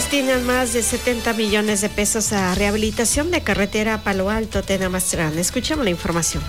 Destinan más de 70 millones de pesos a rehabilitación de carretera Palo Alto-Tenamastrán. Escuchamos la información.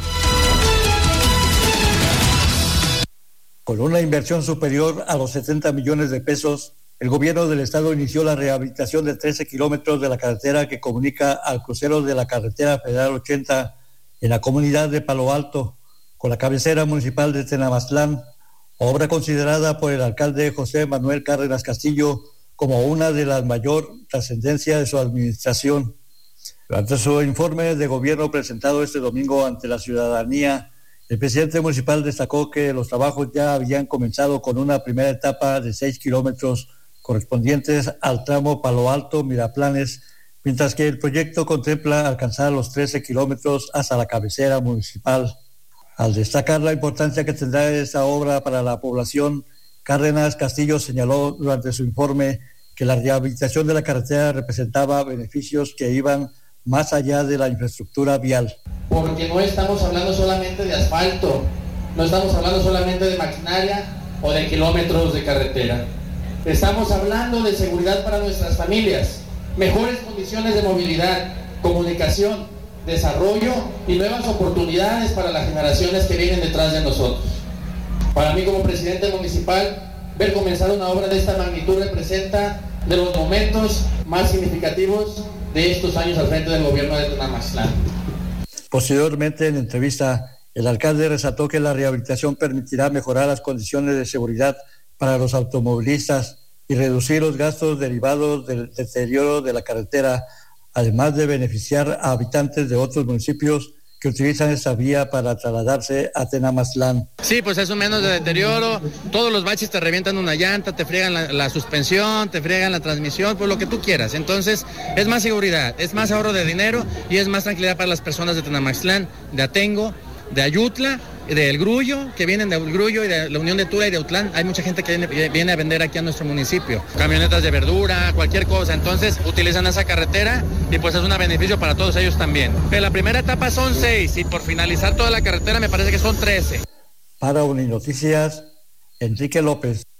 Con una inversión superior a los 70 millones de pesos, el gobierno del estado inició la rehabilitación de 13 kilómetros de la carretera que comunica al crucero de la carretera federal 80 en la comunidad de Palo Alto con la cabecera municipal de Tenamatlán, obra considerada por el alcalde José Manuel Cárdenas Castillo como una de las mayor trascendencia de su administración. Durante su informe de gobierno presentado este domingo ante la ciudadanía, el presidente municipal destacó que los trabajos ya habían comenzado con una primera etapa de 6 kilómetros correspondientes al tramo Palo Alto-Miraplanes, mientras que el proyecto contempla alcanzar los 13 kilómetros hasta la cabecera municipal. Al destacar la importancia que tendrá esta obra para la población, Cárdenas Castillo señaló durante su informe que la rehabilitación de la carretera representaba beneficios que iban más allá de la infraestructura vial. Porque no estamos hablando solamente de asfalto, no estamos hablando solamente de maquinaria o de kilómetros de carretera. Estamos hablando de seguridad para nuestras familias, mejores condiciones de movilidad, comunicación, desarrollo y nuevas oportunidades para las generaciones que vienen detrás de nosotros. Para mí como presidente municipal, ver comenzar una obra de esta magnitud representa de los momentos más significativos de estos años al frente del gobierno de Tenamatlán. Posteriormente, en entrevista, el alcalde resaltó que la rehabilitación permitirá mejorar las condiciones de seguridad para los automovilistas y reducir los gastos derivados del deterioro de la carretera, además de beneficiar a habitantes de otros municipios que utilizan esta vía para trasladarse a Tenamatlán. Sí, pues es un menos de deterioro, todos los baches te revientan una llanta, te friegan la suspensión, te friegan la transmisión, pues lo que tú quieras. Entonces es más seguridad, es más ahorro de dinero y es más tranquilidad para las personas de Tenamatlán, de Atengo, de Ayutla, del Grullo, que vienen del Grullo y de la Unión de Tula y de Autlán. Hay mucha gente que viene a vender aquí a nuestro municipio, camionetas de verdura, cualquier cosa. Entonces utilizan esa carretera y pues es un beneficio para todos ellos también. En la primera etapa son 6 y por finalizar toda la carretera me parece que son 13. Para Uninoticias, Enrique López.